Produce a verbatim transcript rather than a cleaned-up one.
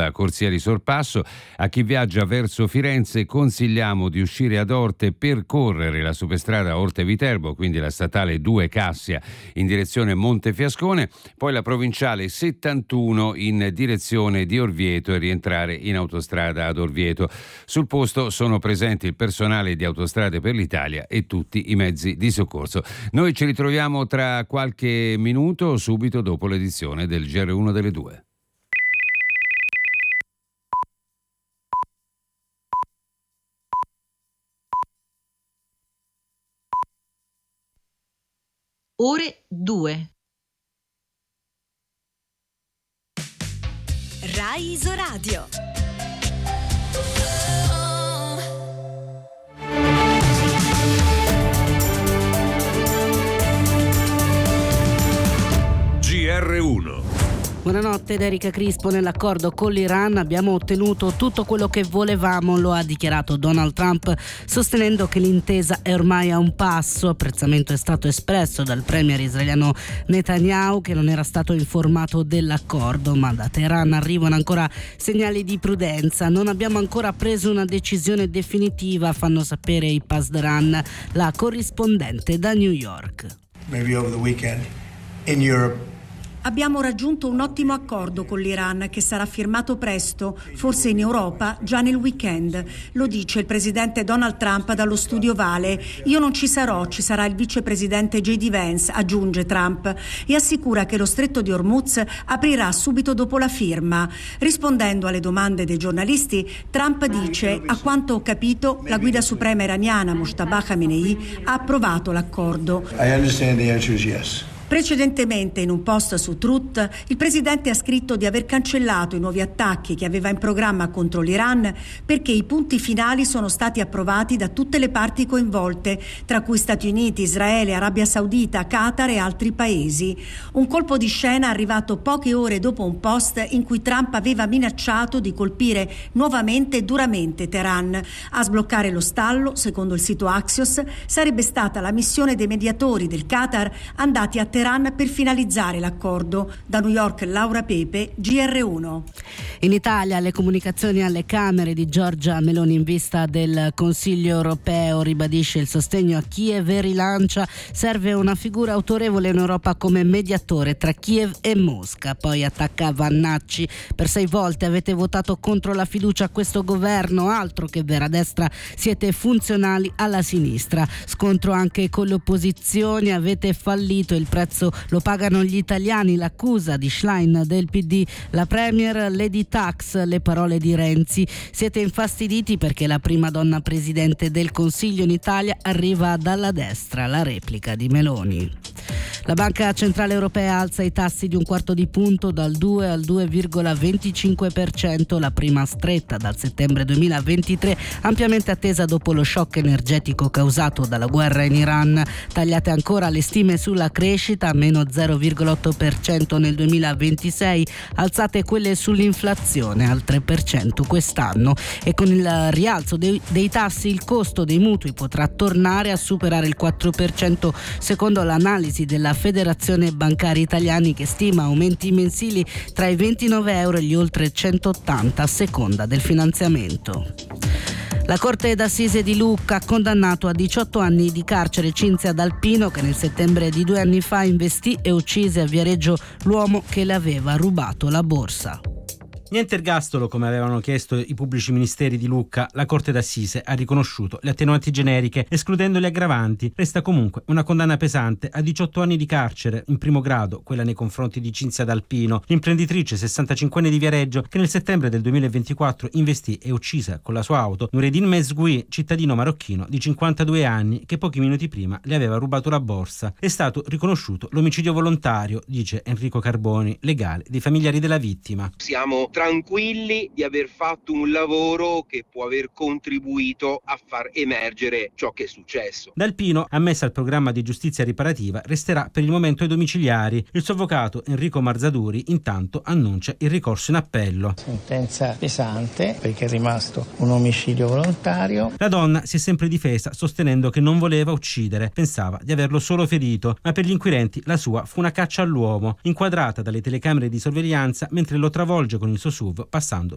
sulla corsia di sorpasso. A chi viaggia verso Firenze consigliamo di uscire ad Orte e percorrere la superstrada Orte-Viterbo, quindi la statale due Cassia in direzione Montefiascone, poi la provinciale settantuno in direzione di Orvieto e rientrare in autostrada ad Orvieto. Sul posto sono presenti il personale di Autostrade per l'Italia e tutti i mezzi di soccorso. Noi ci ritroviamo tra qualche minuto, subito dopo l'edizione del G R uno delle due. Ore due. Rai Isoradio. G R uno. Buonanotte da Erika Crispo. Nell'accordo con l'Iran abbiamo ottenuto tutto quello che volevamo, lo ha dichiarato Donald Trump, sostenendo che l'intesa è ormai a un passo. Apprezzamento è stato espresso dal premier israeliano Netanyahu, che non era stato informato dell'accordo, ma da Teheran arrivano ancora segnali di prudenza. Non abbiamo ancora preso una decisione definitiva, fanno sapere i Pasdaran, la corrispondente da New York. Maybe over the weekend in Europe. Abbiamo raggiunto un ottimo accordo con l'Iran che sarà firmato presto, forse in Europa già nel weekend. Lo dice il presidente Donald Trump dallo studio Vale. Io non ci sarò, ci sarà il vicepresidente J D Vance, aggiunge Trump, e assicura che lo stretto di Hormuz aprirà subito dopo la firma. Rispondendo alle domande dei giornalisti, Trump dice: a quanto ho capito, la guida suprema iraniana Mojtaba Khamenei ha approvato l'accordo. I understand the answer is yes. Precedentemente, in un post su Truth, il presidente ha scritto di aver cancellato i nuovi attacchi che aveva in programma contro l'Iran perché i punti finali sono stati approvati da tutte le parti coinvolte, tra cui Stati Uniti, Israele, Arabia Saudita, Qatar e altri paesi. Un colpo di scena arrivato poche ore dopo un post in cui Trump aveva minacciato di colpire nuovamente e duramente Teheran. A sbloccare lo stallo, secondo il sito Axios, sarebbe stata la missione dei mediatori del Qatar andati a Teheran per finalizzare l'accordo. Da New York, Laura Pepe, G R uno. In Italia le comunicazioni alle Camere di Giorgia Meloni in vista del Consiglio europeo, ribadisce il sostegno a Kiev e rilancia: serve una figura autorevole in Europa come mediatore tra Kiev e Mosca. Poi attacca Vannacci: per sei volte avete votato contro la fiducia a questo governo, altro che vera destra, siete funzionali alla sinistra. Scontro anche con le opposizioni, avete fallito, il prezzo lo pagano gli italiani, l'accusa di Schlein del P D. La premier Lady Tax, le parole di Renzi: siete infastiditi perché la prima donna presidente del Consiglio in Italia arriva dalla destra, la replica di Meloni. La Banca Centrale Europea alza i tassi di un quarto di punto dal due al due virgola venticinque per cento, la prima stretta dal settembre duemilaventitré, ampiamente attesa dopo lo shock energetico causato dalla guerra in Iran. Tagliate ancora le stime sulla crescita, meno zero virgola otto per cento nel duemilaventisei, alzate quelle sull'inflazione al tre per cento quest'anno, e con il rialzo dei, dei tassi il costo dei mutui potrà tornare a superare il quattro per cento, secondo l'analisi della Federazione Bancaria Italiani, che stima aumenti mensili tra i ventinove euro e gli oltre centottanta a seconda del finanziamento. La Corte d'Assise di Lucca ha condannato a diciotto anni di carcere Cinzia D'Alpino, che nel settembre di due anni fa investì e uccise a Viareggio l'uomo che le aveva rubato la borsa. Niente ergastolo, come avevano chiesto i pubblici ministeri di Lucca. La Corte d'Assise ha riconosciuto le attenuanti generiche, escludendo le aggravanti. Resta comunque una condanna pesante a diciotto anni di carcere, in primo grado, quella nei confronti di Cinzia D'Alpino, l'imprenditrice sessantacinquenne di Viareggio, che nel settembre del duemilaventiquattro investì e uccise con la sua auto Noureddin Mesgui, cittadino marocchino di cinquantadue anni, che pochi minuti prima le aveva rubato la borsa. È stato riconosciuto l'omicidio volontario, dice Enrico Carboni, legale dei familiari della vittima. Siamo tranquilli di aver fatto un lavoro che può aver contribuito a far emergere ciò che è successo. D'Alpino, ammessa al programma di giustizia riparativa, resterà per il momento ai domiciliari. Il suo avvocato Enrico Marzaduri intanto annuncia il ricorso in appello. Sentenza pesante perché è rimasto un omicidio volontario. La donna si è sempre difesa sostenendo che non voleva uccidere, pensava di averlo solo ferito, ma per gli inquirenti la sua fu una caccia all'uomo, inquadrata dalle telecamere di sorveglianza mentre lo travolge con il suo S U V passando